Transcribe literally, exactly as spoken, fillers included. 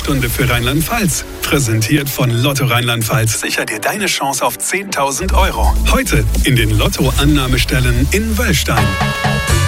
Sprechstunde für Rheinland-Pfalz. Präsentiert von Lotto Rheinland-Pfalz. Sicher dir deine Chance auf zehntausend Euro. Heute in den Lotto-Annahmestellen in Wöllstein.